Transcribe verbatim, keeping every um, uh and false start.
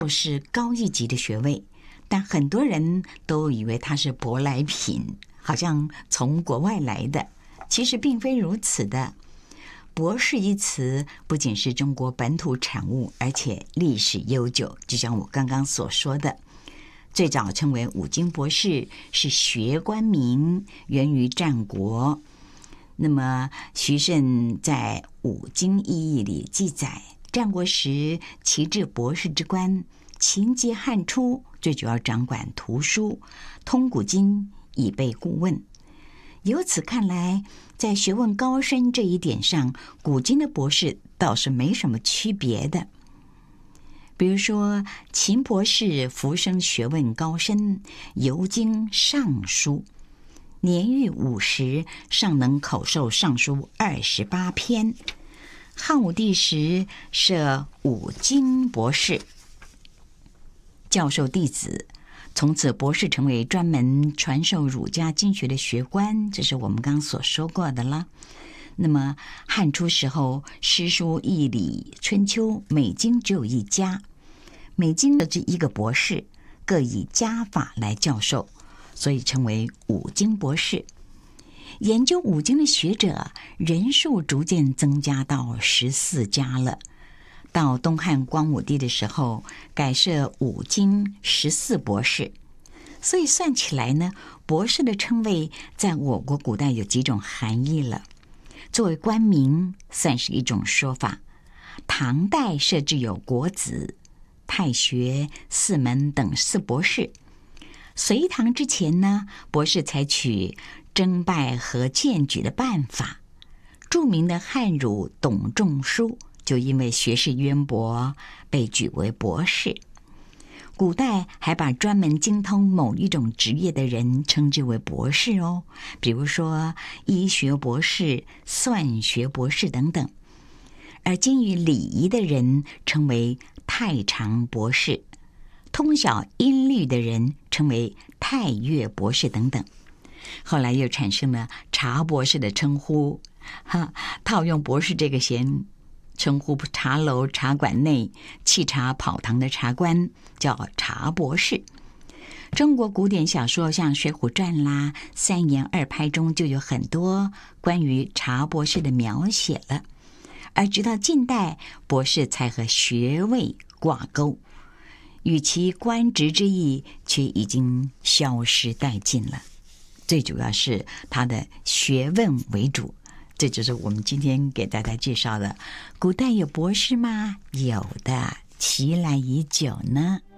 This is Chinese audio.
是高一级的学位，但很多人都以为它是舶来品，好像从国外来的，其实并非如此的。博士一词不仅是中国本土产物，而且历史悠久。就像我刚刚所说的，最早称为五经博士是学官名，源于战国。那么徐慎在《五经异义》里记载，战国时齐置博士之官，秦及汉初最主要掌管图书、通古今，以备顾问。由此看来，在学问高深这一点上，古今的博士倒是没什么区别的。比如说，秦博士浮生学问高深，游经尚书，年逾五十，尚能口授尚书二十八篇。汉武帝时设五经博士，教授弟子。从此，博士成为专门传授儒家经学的学官，这是我们刚刚所说过的了。那么，汉初时候，诗书易礼春秋每经只有一家，每经的这一个博士，各以家法来教授，所以称为五经博士。研究五经的学者人数逐渐增加到十四家了。到东汉光武帝的时候，改设五经十四博士。所以算起来呢，博士的称谓在我国古代有几种含义了。作为官名，算是一种说法。唐代设置有国子、太学、四门等四博士。隋唐之前呢，博士采取征拜和荐举的办法。著名的汉儒董仲舒就因为学识渊博，被举为博士。古代还把专门精通某一种职业的人称之为博士哦，比如说医学博士、算学博士等等。而精于礼仪的人称为太常博士，通晓音律的人称为太乐博士等等。后来又产生了茶博士的称呼，哈，套用博士这个衔称呼茶楼茶馆内沏茶跑堂的茶官叫茶博士。中国古典小说像《水浒传》啦、三言二拍中就有很多关于茶博士的描写了。而直到近代，博士才和学位挂钩，与其官职之意却已经消失殆尽了。最主要是他的学问为主。这就是我们今天给大家介绍的。古代有博士吗？有的，其来已久呢。